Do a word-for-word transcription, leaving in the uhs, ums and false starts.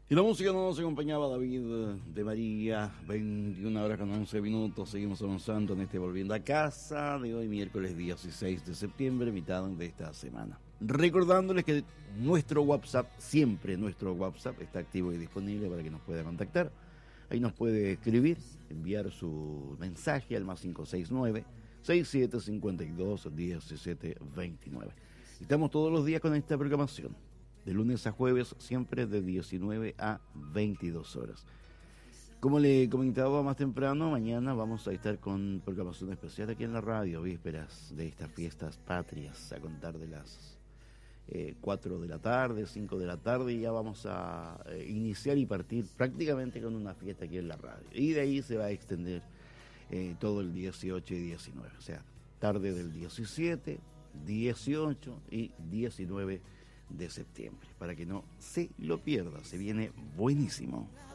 Y la música nos acompañaba David de María, veintiuna horas con once minutos, seguimos avanzando en este Volviendo a Casa de hoy, miércoles dieciséis de septiembre, mitad de esta semana. Recordándoles que nuestro WhatsApp, siempre nuestro WhatsApp está activo y disponible para que nos pueda contactar. Ahí nos puede escribir, enviar su mensaje al más cinco seis nueve, seis siete cinco dos, uno siete dos nueve. Estamos todos los días con esta programación. De lunes a jueves, siempre de diecinueve a veintidós horas. Como le comentaba más temprano, mañana vamos a estar con programación especial aquí en la radio, vísperas de estas fiestas patrias, a contar de las eh, cuatro de la tarde, cinco de la tarde, y ya vamos a eh, iniciar y partir prácticamente con una fiesta aquí en la radio. Y de ahí se va a extender eh, todo el dieciocho y diecinueve, o sea, tarde del diecisiete, dieciocho y diecinueve de septiembre, para que no se lo pierda, se viene buenísimo.